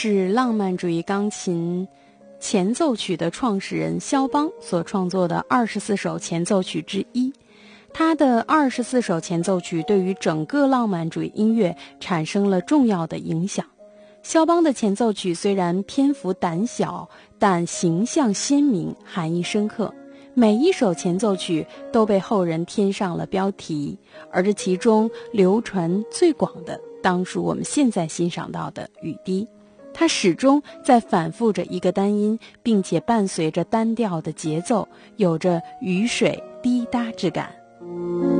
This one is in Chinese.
是浪漫主义钢琴前奏曲的创始人肖邦所创作的24首前奏曲之一。他的24首前奏曲对于整个浪漫主义音乐产生了重要的影响。肖邦的前奏曲虽然篇幅胆小，但形象鲜明，含义深刻。每一首前奏曲都被后人添上了标题，而这其中流传最广的当属我们现在欣赏到的雨滴。它始终在反复着一个单音，并且伴随着单调的节奏，有着雨水滴答之感。